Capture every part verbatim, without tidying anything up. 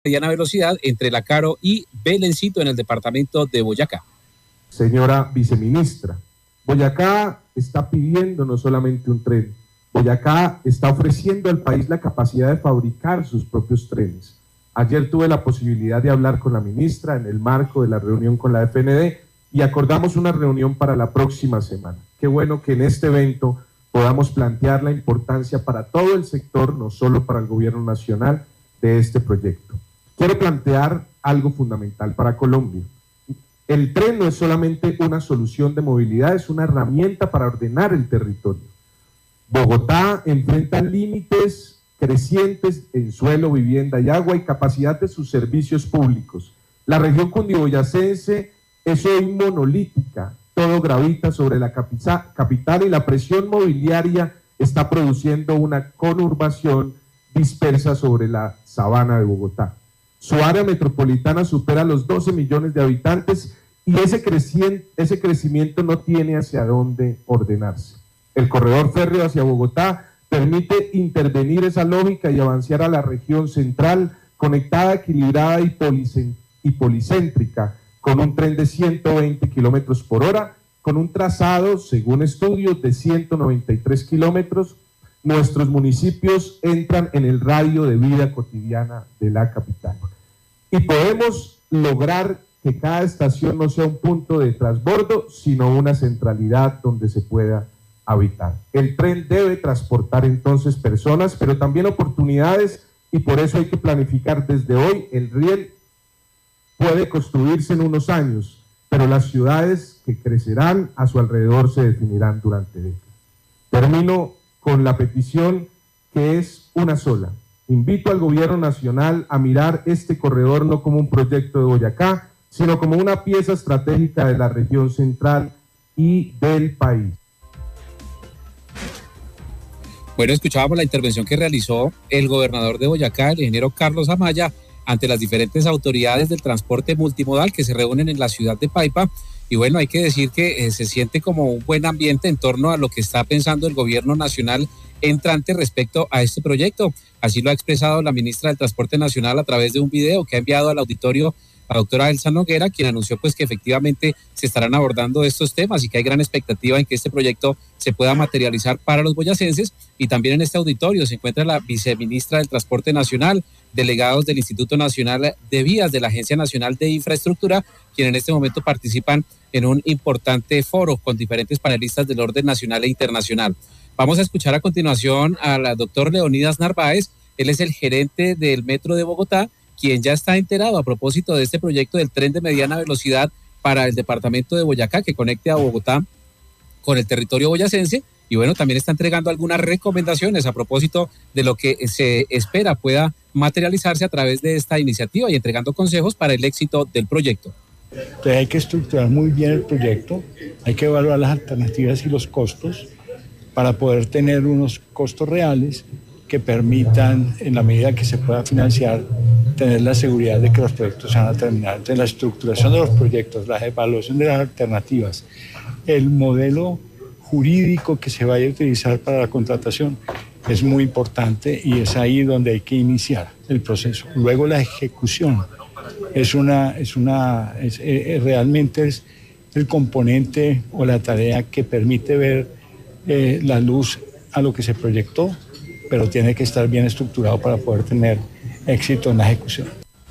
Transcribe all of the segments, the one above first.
mediana velocidad entre La Caro y Belencito en el departamento de Boyacá. Señora viceministra, Boyacá está pidiendo no solamente un tren, Boyacá está ofreciendo al país la capacidad de fabricar sus propios trenes. Ayer tuve la posibilidad de hablar con la ministra en el marco de la reunión con la F N D y acordamos una reunión para la próxima semana. Qué bueno que en este evento podamos plantear la importancia para todo el sector, no solo para el gobierno nacional, de este proyecto. Quiero plantear algo fundamental para Colombia. El tren no es solamente una solución de movilidad, es una herramienta para ordenar el territorio. Bogotá enfrenta límites crecientes en suelo, vivienda y agua y capacidad de sus servicios públicos. La región cundiboyacense es hoy monolítica, todo gravita sobre la capital y la presión mobiliaria está produciendo una conurbación dispersa sobre la sabana de Bogotá. Su área metropolitana supera los doce millones de habitantes y ese, creci- ese crecimiento no tiene hacia dónde ordenarse. El corredor férreo hacia Bogotá permite intervenir esa lógica y avanzar a la región central, conectada, equilibrada y, policen- y policéntrica, con un tren de ciento veinte kilómetros por hora, con un trazado, según estudios, de ciento noventa y tres kilómetros. Nuestros municipios entran en el radio de vida cotidiana de la capital. Y podemos lograr que cada estación no sea un punto de transbordo, sino una centralidad donde se pueda habitar. El tren debe transportar entonces personas, pero también oportunidades, y por eso hay que planificar desde hoy. El riel puede construirse en unos años, pero las ciudades que crecerán a su alrededor se definirán durante décadas. Termino con la petición que es una sola. Invito al gobierno nacional a mirar este corredor no como un proyecto de Boyacá, sino como una pieza estratégica de la región central y del país. Bueno, escuchábamos la intervención que realizó el gobernador de Boyacá, el ingeniero Carlos Amaya, ante las diferentes autoridades del transporte multimodal que se reúnen en la ciudad de Paipa. Y bueno, hay que decir que eh, se siente como un buen ambiente en torno a lo que está pensando el gobierno nacional entrante respecto a este proyecto. Así lo ha expresado la ministra del Transporte Nacional a través de un video que ha enviado al auditorio la doctora Elsa Noguera, quien anunció pues que efectivamente se estarán abordando estos temas y que hay gran expectativa en que este proyecto se pueda materializar para los boyacenses. Y también en este auditorio se encuentra la viceministra del Transporte Nacional, delegados del Instituto Nacional de Vías, de la Agencia Nacional de Infraestructura, quienes en este momento participan en un importante foro con diferentes panelistas del orden nacional e internacional. Vamos a escuchar a continuación al doctor Leonidas Narváez. Él es el gerente del Metro de Bogotá, quien ya está enterado a propósito de este proyecto del tren de mediana velocidad para el departamento de Boyacá, que conecte a Bogotá con el territorio boyacense. Y bueno, también está entregando algunas recomendaciones a propósito de lo que se espera pueda materializarse a través de esta iniciativa y entregando consejos para el éxito del proyecto. Entonces hay que estructurar muy bien el proyecto, hay que evaluar las alternativas y los costos para poder tener unos costos reales que permitan, en la medida que se pueda financiar, tener la seguridad de que los proyectos se van a terminar. Entonces la estructuración de los proyectos, la evaluación de las alternativas, el modelo jurídico que se vaya a utilizar para la contratación es muy importante y es ahí donde hay que iniciar el proceso. Luego la ejecución es una, es una, es, es, realmente es el componente o la tarea que permite ver eh, la luz a lo que se proyectó, pero tiene que estar bien estructurado para poder tener éxito en la ejecución.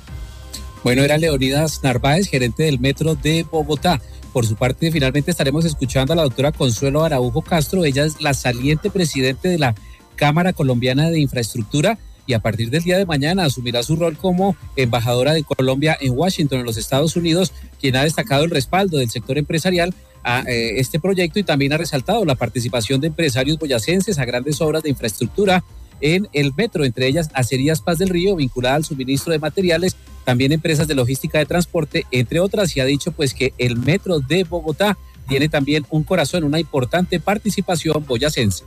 Bueno, era Leonidas Narváez, gerente del Metro de Bogotá. Por su parte, finalmente estaremos escuchando a la doctora Consuelo Araujo Castro. Ella es la saliente presidente de la Cámara Colombiana de Infraestructura y a partir del día de mañana asumirá su rol como embajadora de Colombia en Washington, en los Estados Unidos, quien ha destacado el respaldo del sector empresarial a eh, este proyecto y también ha resaltado la participación de empresarios boyacenses a grandes obras de infraestructura en el metro, entre ellas Acerías Paz del Río, vinculada al suministro de materiales, también empresas de logística de transporte, entre otras, y ha dicho pues que el Metro de Bogotá tiene también un corazón, una importante participación boyacense.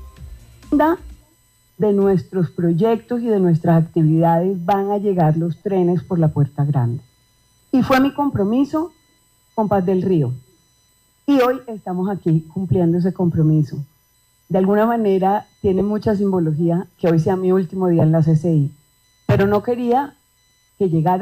De nuestros proyectos y de nuestras actividades van a llegar los trenes por la Puerta Grande. Y fue mi compromiso con Paz del Río. Y hoy estamos aquí cumpliendo ese compromiso. De alguna manera tiene mucha simbología que hoy sea mi último día en la C C I, pero no quería que que llegar